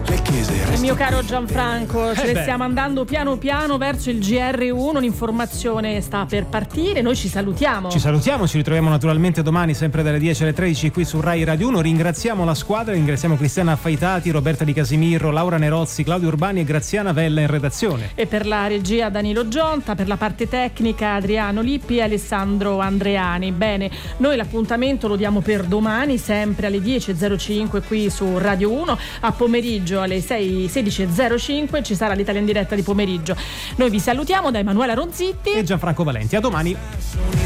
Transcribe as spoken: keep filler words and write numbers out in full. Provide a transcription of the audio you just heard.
Le chiese Il mio caro Gianfranco, ce Eh ne beh. stiamo andando piano piano verso il G R uno, l'informazione sta per partire, noi ci salutiamo. Ci salutiamo, ci ritroviamo naturalmente domani sempre dalle dieci alle tredici qui su Rai Radio uno. Ringraziamo la squadra, ringraziamo Cristiana Affaitati, Roberta Di Casimiro, Laura Nerozzi, Claudio Urbani e Graziana Vella in redazione. E per la regia Danilo Gionta, per la parte tecnica Adriano Lippi e Alessandro Andreani. Bene, noi l'appuntamento lo diamo per domani, sempre alle dieci e zero cinque qui su Radio uno, a pomeriggio alle sei, sedici e zero cinque ci sarà l'Italia in diretta di pomeriggio. Noi vi salutiamo da Emanuela Ronzitti E Gianfranco Valenti, a domani.